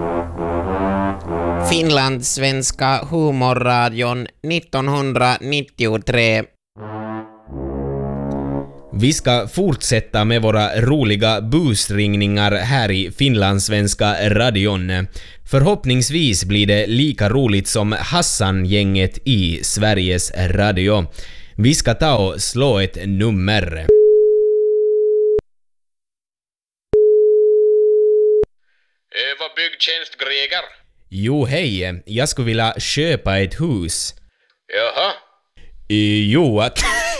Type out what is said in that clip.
Finlandssvenska humorradion 1993. Vi ska fortsätta med våra roliga busringningar här i Finlandssvenska radion. Förhoppningsvis blir det lika roligt som Hassan-gänget i Sveriges Radio. Vi ska ta och slå ett nummer. Vad byggtjänst Greger? Jo, hej. Jag skulle vilja köpa ett hus. Jaha. Jo, att